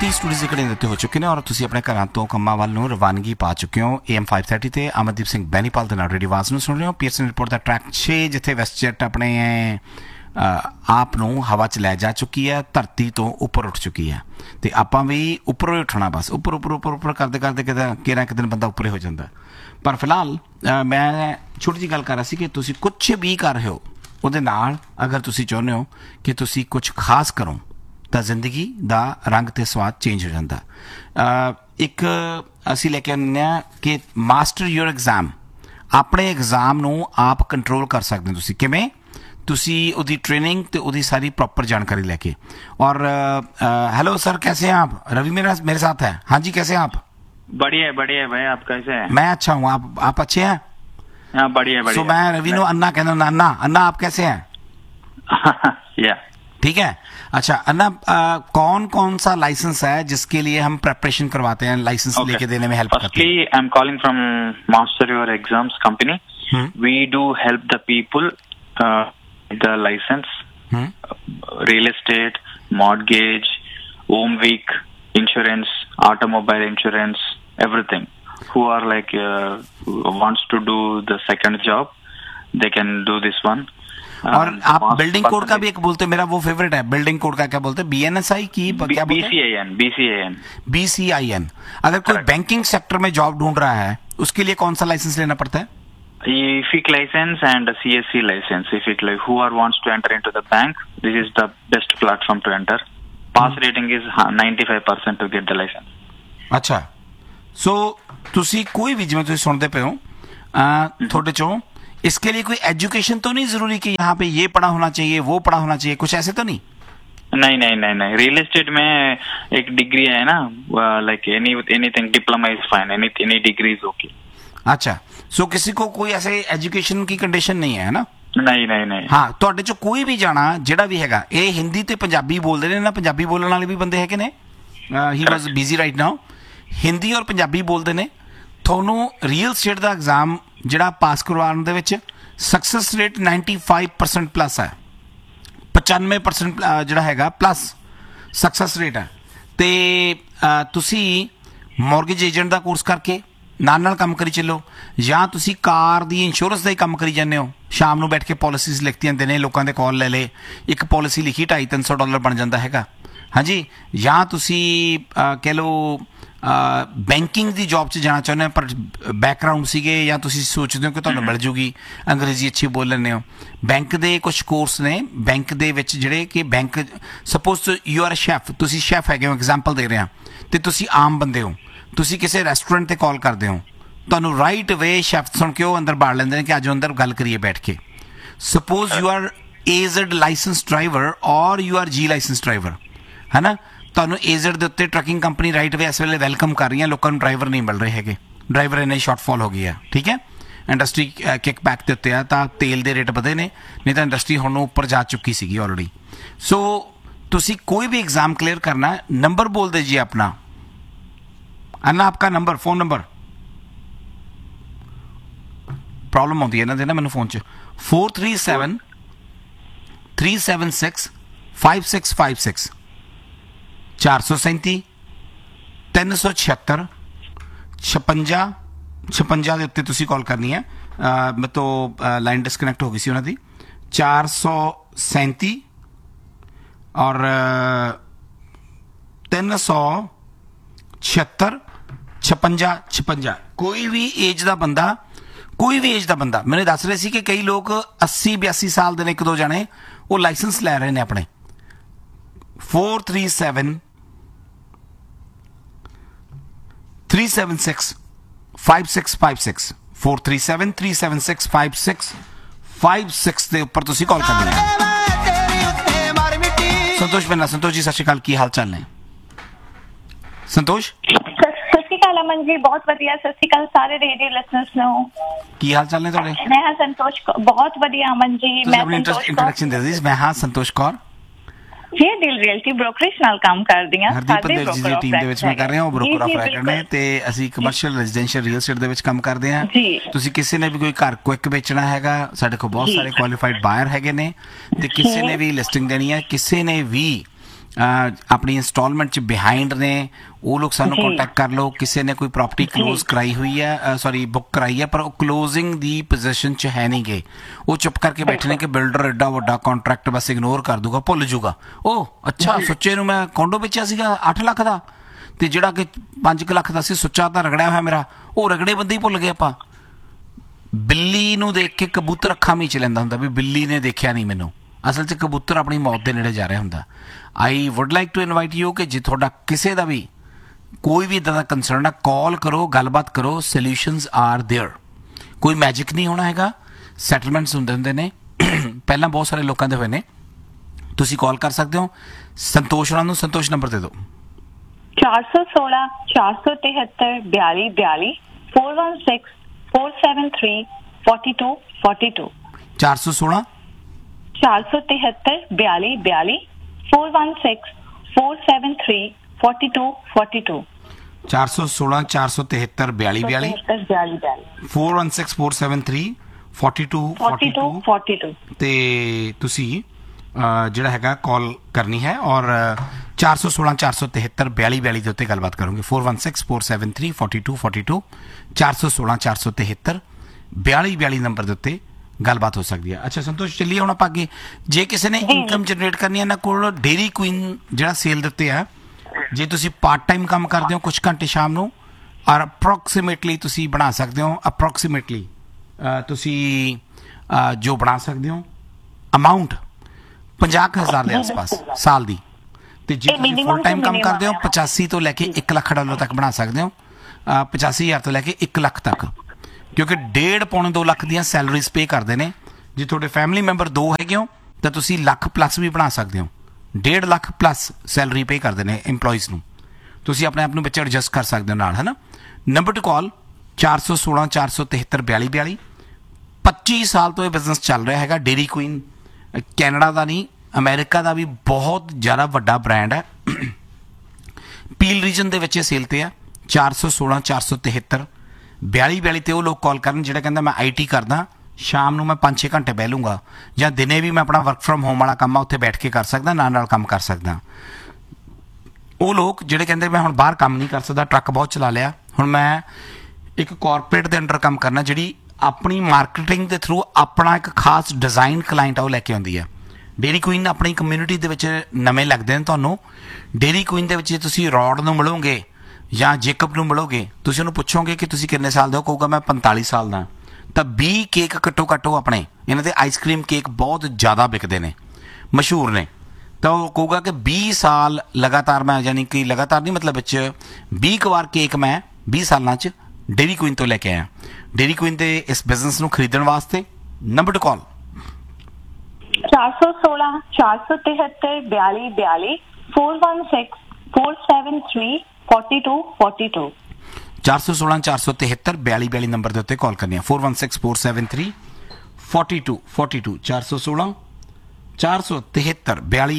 30 studio ਇਕੜੇ ਦਿੱਤੇ ਹੋ ਚੁੱਕੇ ਨੇ ਔਰ ਤੁਸੀਂ ਆਪਣੇ ਘਰਾਂ ਤੋਂ ਕੰਮਾਂ ਵੱਲ ਨੂੰ ਰਵਾਨਗੀ ਪਾ ਚੁੱਕੇ ਹੋ। AM 530 ਤੇ ਅਮਨਦੀਪ ਸਿੰਘ ਬੈਨੀਪਾਲ ਦੇ ਨਾਲ ਰੇਡੀਓ ਆਵਾਜ਼ ਨੂੰ ਸੁਣ ਰਹੇ ਹੋ। ਪੀਅਰਸਨ ਰਿਪੋਰਟ ਦਾ ਟਰੈਕ 6 ਜਿੱਥੇ ਵੈਸਟਜੈਟ ਆਪਣੇ ਆਪ ਨੂੰ ਹਵਾ 'ਚ ਲੈ ਜਾ ਚੁੱਕੀ ਹੈ, ਧਰਤੀ ਤੋਂ ਉੱਪਰ ਉੱਠ ਚੁੱਕੀ ਹੈ ਅਤੇ ਆਪਾਂ ਵੀ ਉੱਪਰੋਂ ਹੀ ਉੱਠਣਾ, ਬਸ ਉੱਪਰ ਕਰਦੇ ਕਰਦੇ ਕਿਹੜਾ ਇੱਕ ਦਿਨ ਬੰਦਾ ਉੱਪਰ ਹੋ ਜਾਂਦਾ। ਪਰ ਫਿਲਹਾਲ ਮੈਂ ਛੋਟੀ ਜਿਹੀ ਗੱਲ ਕਰ ਰਿਹਾ ਸੀ ਕਿ ਤੁਸੀਂ ਕੁਛ ਵੀ ਕਰ ਰਹੇ ਹੋ ਉਹਦੇ ਨਾਲ ਅਗਰ ਤੁਸੀਂ ਚਾਹੁੰਦੇ ਹੋ ਕਿ ਤੁਸੀਂ ਕੁਛ ਖਾਸ ਕਰੋ ਤਾਂ ਜ਼ਿੰਦਗੀ ਦਾ ਰੰਗ ਅਤੇ ਸਵਾਦ ਚੇਂਜ ਹੋ ਜਾਂਦਾ। ਇੱਕ ਅਸੀਂ ਲੈ ਕੇ ਆਉਂਦੇ ਹਾਂ ਕਿ ਮਾਸਟਰ ਯੂਰ ਐਗਜ਼ਾਮ, ਆਪਣੇ ਐਗਜ਼ਾਮ ਨੂੰ ਆਪ ਕੰਟਰੋਲ ਕਰ ਸਕਦੇ ਹੋ ਤੁਸੀਂ। ਕਿਵੇਂ? ਤੁਸੀਂ ਉਹਦੀ ट्रेनिंग तो ਉਹਦੀ सारी प्रॉपर जानकारी लेके। और हेलो सर, कैसे हैं आप? रवि मेरे साथ है। हाँ जी, कैसे हैं आप? बढ़िया बढ़िया भाई, आप कैसे हैं? मैं अच्छा हूँ, आप अच्छे हैं? हाँ बढ़िया बढ़िया। तो मैं रवि नो अन्ना कहना, अन्ना आप कैसे हैं? या ठीक है। अच्छा अन्ना, कौन कौन सा लाइसेंस है जिसके लिए हम प्रेपरेशन करवाते हैं, लाइसेंस लेके देने में हेल्प करते हैं? I am calling from master your exams company. We do help the people the license, real estate, mortgage, home week, insurance, automobile insurance, everything. Who are like wants to do the second job, they can do this one. और आप building code का भी एक बोलते, मेरा वो favourite है, building code का क्या बोलते हैं? BNSI की क्या बोलते हैं? BCIN। अगर कोई बैंकिंग सेक्टर में जॉब ढूंढ रहा है उसके लिए कौन सा लाइसेंस लेना पड़ता है? EFIC license and CSC license. If it like whoever wants to enter into the bank, this is the best platform to enter. Pass rating is 95% to get the license. अच्छा, so ਤੁਸੀਂ ਕੋਈ ਵੀ ਜਿਵੇਂ ਤੁਸੀਂ ਸੁਣਦੇ ਪਏ ਹੋ ਤੁਹਾਡੇ ਚੋਂ इसके लिए कोई एजुकेशन तो नहीं जरूरी कि यहाँ पे ये पढ़ा होना चाहिए, वो पढ़ा होना चाहिए, कुछ ऐसे तो नहीं? नहीं। रियल एस्टेट में एक डिग्री है ना, like anything diploma is fine, any degree is okay. अच्छा, सो किसी को कोई ऐसे एजुकेशन की कंडीशन नहीं है ना? नहीं। हाँ, ਤੁਹਾਡੇ ਚੋਂ ਕੋਈ ਵੀ ਜਾਣਾ ਜਿਹੜਾ ਵੀ ਹੈਗਾ, ਇਹ ਹਿੰਦੀ ਤੇ ਪੰਜਾਬੀ ਬੋਲਦੇ ਨੇ ਨਾ, ਪੰਜਾਬੀ ਬੋਲਣ ਵਾਲੇ ਵੀ ਬੰਦੇ ਹੈਗੇ ਨੇ। ਹੀ ਵਾਜ਼ ਬਿਜ਼ੀ ਰਾਈਟ ਨਾਓ। ਹਿੰਦੀ ਔਰ ਪੰਜਾਬੀ ਬੋਲਦੇ ਨੇ। ਤੁਹਾਨੂੰ ਰੀਅਲ ਸਟੇਟ ਦਾ ਐਗਜ਼ਾਮ ਜਿਹੜਾ ਪਾਸ ਕਰਵਾਉਣ ਦੇ ਵਿੱਚ ਸਕਸੈਸ ਰੇਟ 95% ਪਲੱਸ ਹੈ, 95% ਜਿਹੜਾ ਹੈਗਾ ਪਲੱਸ ਸਕਸੈਸ ਰੇਟ ਹੈ। ਅਤੇ ਤੁਸੀਂ ਮੌਰਗੇਜ ਏਜੰਟ ਦਾ ਕੋਰਸ ਕਰਕੇ ਨਾਲ ਕੰਮ ਕਰੀ ਚੱਲੋ, ਜਾਂ ਤੁਸੀਂ ਕਾਰ ਦੀ ਇੰਸ਼ੋਰੈਂਸ ਦਾ ਹੀ ਕੰਮ ਕਰੀ ਜਾਂਦੇ ਹੋ। ਸ਼ਾਮ ਨੂੰ ਬੈਠ ਕੇ ਪੋਲਿਸੀਜ਼ ਲਿਖਤੀ ਜਾਂਦੇ ਨੇ, ਲੋਕਾਂ ਦੇ ਕਾਲ ਲੈ ਲਏ, ਇੱਕ ਪੋਲਿਸੀ ਲਿਖੀ $200-300 ਬਣ ਜਾਂਦਾ ਹੈਗਾ। ਹਾਂਜੀ, ਜਾਂ ਤੁਸੀਂ ਕਹਿ ਲਓ ਬੈਂਕਿੰਗ ਦੀ ਜੋਬ 'ਚ ਜਾਣਾ ਚਾਹੁੰਦੇ ਹੋ ਪਰ ਬੈਕਗਰਾਊਂਡ ਸੀਗੇ, ਜਾਂ ਤੁਸੀਂ ਸੋਚਦੇ ਹੋ ਕਿ ਤੁਹਾਨੂੰ ਮਿਲ ਜੂਗੀ, ਅੰਗਰੇਜ਼ੀ ਅੱਛੀ ਬੋਲ ਲੈਂਦੇ ਹੋ। ਬੈਂਕ ਦੇ ਕੁਛ ਕੋਰਸ ਨੇ ਬੈਂਕ ਦੇ ਵਿੱਚ ਜਿਹੜੇ ਕਿ bank, suppose you are a chef, ਤੁਸੀਂ ਸ਼ੈਫ ਹੈਗੇ ਹੋ, ਐਗਜ਼ਾਮਪਲ ਦੇ ਰਿਹਾ, ਅਤੇ ਤੁਸੀਂ ਆਮ ਬੰਦੇ ਹੋ, ਤੁਸੀਂ ਕਿਸੇ ਰੈਸਟੋਰੈਂਟ 'ਤੇ ਕਾਲ ਕਰਦੇ ਹੋ, ਤੁਹਾਨੂੰ ਰਾਈਟ ਵੇ ਸ਼ੈਫ ਸੁਣ ਕੇ ਉਹ ਅੰਦਰ ਬਾੜ ਲੈਂਦੇ ਨੇ ਕਿ ਅੱਜ ਅੰਦਰ ਗੱਲ ਕਰੀਏ ਬੈਠ ਕੇ। Suppose you are AZ licence driver ਔਰ you are G licence driver, ਹੈ ਨਾ, ਤੁਹਾਨੂੰ AZ ਦੇ ਉੱਤੇ ਟਰੱਕਿੰਗ ਕੰਪਨੀ ਰਾਈਟ ਵੇ ਇਸ ਵੇਲੇ ਵੈਲਕਮ ਕਰ ਰਹੀਆਂ, ਲੋਕਾਂ ਨੂੰ ਡਰਾਈਵਰ ਨਹੀਂ ਮਿਲ ਰਹੇ ਹੈਗੇ, ਡਰਾਈਵਰ ਇੰਨੀ ਸ਼ਾਰਟਫਾਲ ਹੋ ਗਈ ਹੈ। ਠੀਕ ਹੈ, ਇੰਡਸਟਰੀ ਕਿਕ ਬੈਕ ਦੇ ਉੱਤੇ ਆ, ਤਾਂ ਤੇਲ ਦੇ ਰੇਟ ਵਧੇ ਨੇ, ਨਹੀਂ ਤਾਂ ਇੰਡਸਟਰੀ ਹੁਣ ਉੱਪਰ ਜਾ ਚੁੱਕੀ ਸੀਗੀ ਆਲਰੇਡੀ। ਸੋ ਤੁਸੀਂ ਕੋਈ ਵੀ ਐਗਜ਼ਾਮ ਕਲੀਅਰ ਕਰਨਾ, ਨੰਬਰ ਬੋਲ ਦੇ ਜੀ ਆਪਣਾ, अन्ना आपका नंबर, फोन नंबर, प्रॉब्लम आती है ना देना मैंने फोन च 437 376 5656 437 376 56 ਦੇ ਉੱਤੇ ਤੁਸੀਂ ਕਾਲ ਕਰਨੀ ਹੈ। ਮੇਰੇ ਤੋਂ ਲਾਈਨ ਡਿਸਕਨੈਕਟ ਹੋ ਗਈ ਸੀ ਉਹਨਾਂ ਦੀ। 437 ਔਰ 376 56। ਕੋਈ ਵੀ ਏਜ ਦਾ ਬੰਦਾ ਮੈਨੂੰ ਦੱਸ ਰਹੇ ਸੀ ਕਿ ਕਈ ਲੋਕ 80-82 ਸਾਲ ਦੇ ਨੇ, ਇੱਕ ਦੋ ਜਾਣੇ ਉਹ ਲਾਇਸੈਂਸ ਲੈ ਰਹੇ ਨੇ ਆਪਣੇ। 437 376 5656 437 376 5656 ਦੇ ਉੱਪਰ ਤੁਸੀਂ ਕਾਲ ਕਰਨੀ ਹੈ। ਸੰਤੋਸ਼ ਬੰਨਾ, ਸੰਤੋਸ਼ ਜੀ ਸਤਿ ਸ਼੍ਰੀ ਅਕਾਲ, ਕੀ ਹਾਲ ਚਾਲ ਨੇ? ਸੰਤੋਸ਼ ਅਮਨ ਜੀ ਬਹੁਤ ਵਧੀਆ। ਸਤਿ ਸ਼੍ਰੀ ਅਕਾਲ ਸਾਰੇ ਰੇਡੀਓ ਲਿਸਨਰਸ ਨੂੰ, ਕੀ ਹਾਲ ਚਾਲ ਨੇ ਤੁਹਾਡੇ? ਮੈਂ ਹਾਂ ਸੰਤੋਸ਼ ਕੌਰ। ਬਹੁਤ ਵਧੀਆ ਅਮਨ ਜੀ। ਮੈਂ ਇੰਟਰੋਡਕਸ਼ਨ ਦੇ ਦਿਓ। ਮੈਂ ਹਾਂ ਸੰਤੋਸ਼ Kaur ji, deal realty brokerage ਨਾਲ ਕੰਮ ਕਰਦੀ ਹਾਂ। ਹਰਦੀਪ ਜੀ ਦੀ ਟੀਮ ਦੇ ਵਿੱਚ ਮੈਂ ਕਰ ਰਿਹਾ ਹਾਂ, ਉਹ ਬ੍ਰੋਕਰ ਆਫ ਰੈਕਡ ਨੇ, ਤੇ ਅਸੀਂ ਕਮਰਸ਼ੀਅਲ ਰੈਜ਼ੀਡੈਂਸ਼ੀਅਲ ਰੀਅਲ ਏਸਟੇਟ ਦੇ ਵਿੱਚ ਕੰਮ ਕਰਦੇ ਹਾਂ। ਤੁਸੀਂ ਕਿਸੇ ਨੇ ਵੀ ਕੋਈ ਘਰ ਕੁਇਕ ਵੇਚਣਾ ਹੈਗਾ, ਸਾਡੇ ਕੋਲ ਬਹੁਤ ਸਾਰੇ ਕੁਆਲੀਫਾਈਡ ਬਾਇਰ ਹੈਗੇ ਨੇ, ਤੇ ਕਿਸੇ ਨੇ ਵੀ ਲਿਸਟਿੰਗ ਦੇਣੀ ਹੈ, ਕਿਸੇ ਨੇ ਵੀ ਆਪਣੀ ਇੰਸਟਾਲਮੈਂਟ 'ਚ ਬਿਹਾਈਂਡ ਨੇ, ਉਹ ਲੋਕ ਸਾਨੂੰ ਜੀ। ਕੰਟੈਕਟ ਕਰ ਲਓ। ਕਿਸੇ ਨੇ ਕੋਈ ਪ੍ਰੋਪਰਟੀ ਕਲੋਜ਼ ਕਰਾਈ ਹੋਈ ਹੈ, ਸੌਰੀ ਬੁੱਕ ਕਰਾਈ ਹੈ, ਪਰ ਉਹ ਕਲੋਜ਼ਿੰਗ ਦੀ ਪੋਜੀਸ਼ਨ 'ਚ ਹੈ ਨਹੀਂ ਗੇ, ਉਹ ਚੁੱਪ ਕਰਕੇ ਬੈਠੇ ਨੇ ਕਿ ਬਿਲਡਰ ਐਡਾ ਵੱਡਾ ਕੰਟਰੈਕਟ ਬਸ ਇਗਨੋਰ ਕਰ ਦੂਗਾ, ਭੁੱਲ ਜੂਗਾ। ਉਹ ਅੱਛਾ, ਸੁੱਚੇ ਨੂੰ ਮੈਂ ਕੋਂਡੋ ਵੇਚਿਆ ਸੀਗਾ 8 ਲੱਖ ਦਾ, ਤੇ ਜਿਹੜਾ ਕਿ 5 ਲੱਖ ਦਾ ਸੀ ਸੁੱਚਾ ਤਾਂ ਰਗੜਿਆ ਹੋਇਆ ਮੇਰਾ, ਉਹ ਰਗੜੇ ਬੰਦੇ ਹੀ ਭੁੱਲ ਗਏ ਆਪਾਂ। ਬਿੱਲੀ ਨੂੰ ਦੇਖ ਕੇ ਕਬੂਤਰ ਅੱਖਾਂ ਮੀਚ ਲੈਂਦਾ ਹੁੰਦਾ ਵੀ ਬਿੱਲੀ ਨੇ ਦੇਖਿਆ ਨਹੀਂ ਮੈਨੂੰ, ਅਸਲ 'ਚ ਕਬੂਤਰ ਆਪਣੀ ਮੌਤ ਦੇ ਨੇੜੇ ਜਾ ਰਿਹਾ ਹੁੰਦਾ। ਆਈ wood like to invite you ਕਿ ਜੇ ਤੁਹਾਡਾ ਕਿਸੇ ਦਾ ਵੀ ਕੋਈ ਵੀ ਇੱਦਾਂ ਦਾ ਕੰਸਰਨ ਹੈ, ਕਾਲ ਕਰੋ, ਗੱਲਬਾਤ ਕਰੋ, ਸੋਲਿਊਸ਼ਨਸ ਆਰ ਦੇਅਰ। ਕੋਈ ਮੈਜਿਕ ਨਹੀਂ ਹੋਣਾ ਹੈਗਾ, ਸੈਟਲਮੈਂਟਸ ਹੁੰਦੇ ਨੇ, ਪਹਿਲਾਂ ਬਹੁਤ ਸਾਰੇ ਲੋਕਾਂ ਦੇ ਹੋਏ ਨੇ। ਤੁਸੀਂ ਕਾਲ ਕਰ ਸਕਦੇ ਹੋ ਸੰਤੋਸ਼ ਹੋਰਾਂ ਨੂੰ। ਸੰਤੋਸ਼ ਨੰਬਰ ਦੇ ਦਿਓ। 416 473 42 42 416 473 42 42 416 473 42 42 416 473 42 42 416 473 42 42 416 473 42 42 42 ਤੇ ਤੁਸੀਂ ਜਿਹੜਾ ਹੈਗਾ ਕਾਲ ਕਰਨੀ ਹੈ ਔਰ 416 473 42 42 ਦੇ ਉੱਤੇ ਗੱਲਬਾਤ ਕਰੋਗੇ। 416 473 42 42 416 473 42 42 ਨੰਬਰ ਦੇ ਉੱਤੇ ਗੱਲਬਾਤ ਹੋ ਸਕਦੀ ਹੈ। ਅੱਛਾ ਸੰਤੋਸ਼, ਚੱਲੀਏ ਹੁਣ ਆਪਾਂ ਅੱਗੇ। ਜੇ ਕਿਸੇ ਨੇ ਇਨਕਮ ਜਨਰੇਟ ਕਰਨੀ ਹੈ, ਇਹਨਾਂ ਕੋਲ ਡੇਰੀ ਕੁਈਨ ਜਿਹੜਾ ਸੇਲ ਦਿੱਤੇ ਆ, ਜੇ ਤੁਸੀਂ ਪਾਰਟ ਟਾਈਮ ਕੰਮ ਕਰਦੇ ਹੋ ਕੁਝ ਘੰਟੇ ਸ਼ਾਮ ਨੂੰ, ਔਰ ਅਪਰੋਕਸੀਮੇਟਲੀ ਤੁਸੀਂ ਬਣਾ ਸਕਦੇ ਹੋ, ਅਪਰੋਕਸੀਮੇਟਲੀ ਤੁਸੀਂ ਜੋ ਬਣਾ ਸਕਦੇ ਹੋ ਅਮਾਊਂਟ 50,000 ਦੇ ਆਸ-ਪਾਸ ਸਾਲ ਦੀ। ਤੇ ਜੇ ਤੁਸੀਂ ਫੁੱਲ ਟਾਈਮ ਕੰਮ ਕਰਦੇ ਹੋ 85 ਤੋਂ ਲੈ ਕੇ 1 ਲੱਖ ਡਾਲਰ ਤੱਕ ਬਣਾ ਸਕਦੇ ਹੋ, 85,000 ਤੋਂ ਲੈ ਕੇ 1 ਲੱਖ ਤੱਕ, ਕਿਉਂਕਿ 1.5 ਪੌਣੇ 2 ਲੱਖ ਦੀਆਂ ਸੈਲਰੀਜ਼ ਪੇ ਕਰਦੇ ਨੇ। ਜੇ ਤੁਹਾਡੇ ਫੈਮਿਲੀ ਮੈਂਬਰ 2 ਹੈਗੇ ਹੋ ਤਾਂ ਤੁਸੀਂ ਲੱਖ ਪਲੱਸ ਵੀ ਬਣਾ ਸਕਦੇ ਹੋ। 1.5 ਲੱਖ ਪਲੱਸ ਸੈਲਰੀ ਪੇ ਕਰਦੇ ਨੇ EMPLOYEES ਨੂੰ। ਤੁਸੀਂ ਆਪਣੇ ਆਪ ਨੂੰ ਵਿੱਚ ਐਡਜਸਟ ਕਰ ਸਕਦੇ ਹੋ ਨਾਲ, ਹੈ ਨਾ। ਨੰਬਰ ਟੂ ਕਾਲ 416 473 42 42। 25 ਸਾਲ ਤੋਂ ਇਹ ਬਿਜ਼ਨਸ ਚੱਲ ਰਿਹਾ ਹੈਗਾ। ਡੇਰੀ ਕੁਈਨ ਕੈਨੇਡਾ ਦਾ ਨਹੀਂ, ਅਮਰੀਕਾ ਦਾ ਵੀ ਬਹੁਤ ਜ਼ਿਆਦਾ ਵੱਡਾ ਬ੍ਰਾਂਡ ਹੈ। ਪੀਲ ਰੀਜਨ ਦੇ ਵਿੱਚ ਇਹ ਸੇਲ ਤੇ ਆ। 416 473 42 42 ਤੇ ਉਹ ਲੋਕ ਕਾਲ ਕਰਨ ਜਿਹੜਾ ਕਹਿੰਦਾ ਮੈਂ IT ਕਰਦਾ, ਸ਼ਾਮ ਨੂੰ ਮੈਂ 5-6 ਘੰਟੇ ਬਹਿ ਲੂੰਗਾ, ਜਾਂ ਦਿਨੇ ਵੀ ਮੈਂ ਆਪਣਾ ਵਰਕ ਫਰਮ ਹੋਮ ਵਾਲਾ ਕੰਮ ਆ ਉੱਥੇ ਬੈਠ ਕੇ ਕਰ ਸਕਦਾ, ਨਾਲ ਕੰਮ ਕਰ ਸਕਦਾ। ਉਹ ਲੋਕ ਜਿਹੜੇ ਕਹਿੰਦੇ ਮੈਂ ਹੁਣ ਬਾਹਰ ਕੰਮ ਨਹੀਂ ਕਰ ਸਕਦਾ, ਟਰੱਕ ਬਹੁਤ ਚਲਾ ਲਿਆ, ਹੁਣ ਮੈਂ ਇੱਕ ਕਾਰਪੋਰੇਟ ਦੇ ਅੰਡਰ ਕੰਮ ਕਰਨਾ, ਜਿਹੜੀ ਆਪਣੀ ਮਾਰਕੀਟਿੰਗ ਦੇ ਥਰੂ ਆਪਣਾ ਇੱਕ ਖਾਸ ਡਿਜ਼ਾਈਨ ਕਲਾਇੰਟ ਆ ਉਹ ਲੈ ਕੇ ਆਉਂਦੀ ਹੈ। ਡੇਰੀ ਕੁਈਨ ਆਪਣੀ ਕਮਿਊਨਿਟੀ ਦੇ ਵਿੱਚ ਨਵੇਂ ਲੱਗਦੇ ਨੇ ਤੁਹਾਨੂੰ। ਡੇਰੀ ਕੁਈਨ ਦੇ ਵਿੱਚ ਜੇ ਤੁਸੀਂ ਰੌਡ ਨੂੰ ਮਿਲੋਗੇ ਜਾਂ ਜੇਕਬ ਨੂੰ ਮਿਲੋਗੇ, ਤੁਸੀਂ ਉਹਨੂੰ ਪੁੱਛੋਗੇ ਕਿ ਤੁਸੀਂ ਕਿੰਨੇ ਸਾਲ ਦੇ ਹੋ, ਕਹੂਗਾ ਮੈਂ 45 ਸਾਲ ਦਾ। ਤਾਂ 20 ਕੇਕ ਘੱਟੋ ਆਪਣੇ ਇਹਨਾਂ ਦੇ ਆਈਸਕ੍ਰੀਮ ਕੇਕ ਬਹੁਤ ਜ਼ਿਆਦਾ ਵਿਕਦੇ ਨੇ, ਮਸ਼ਹੂਰ ਨੇ। ਤਾਂ ਉਹ ਕਹੂਗਾ ਕਿ 20 ਸਾਲ ਲਗਾਤਾਰ ਮੈਂ, ਯਾਨੀ ਕਿ ਲਗਾਤਾਰ ਨਹੀਂ ਮਤਲਬ ਵਿੱਚ 20 ਵਾਰ ਕੇਕ ਮੈਂ 20 ਸਾਲਾਂ 'ਚ ਡੇਰੀ ਕੁਈਨ ਤੋਂ ਲੈ ਕੇ ਆਇਆ। ਡੇਰੀ ਕੁਈਨ ਦੇ ਇਸ ਬਿਜ਼ਨਸ ਨੂੰ ਖਰੀਦਣ ਵਾਸਤੇ ਨੰਬਰ ਟੂ ਕਾਲ 416 473 42 42 416 473 42 42 416 473 42 42 ਨੰਬਰ ਦੇ ਉੱਤੇ ਕਾਲ ਕਰਨੀ ਹੈ। 416 473 42 42 416 473 42